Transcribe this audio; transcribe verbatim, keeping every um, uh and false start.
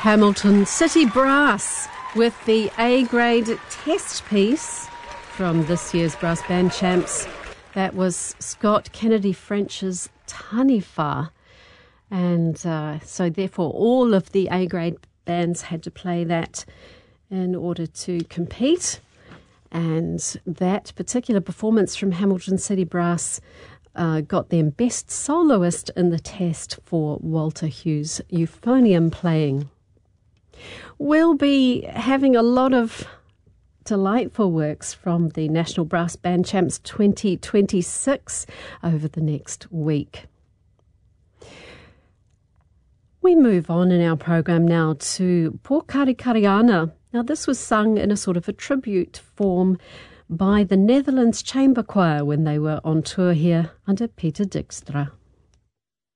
Hamilton City Brass with the A-grade test piece from this year's Brass Band Champs. That was Scott Kennedy French's Taniwha. And uh, so therefore all of the A-grade bands had to play that in order to compete. And that particular performance from Hamilton City Brass uh, got them Best Soloist in the test for Walter Hughes' euphonium playing. We'll be having a lot of delightful works from the National Brass Band Champs twenty twenty-six over the next week. We move on in our program now to Pokari Kariana. Now, this was sung in a sort of a tribute form by the Netherlands Chamber Choir when they were on tour here under Peter Dijkstra.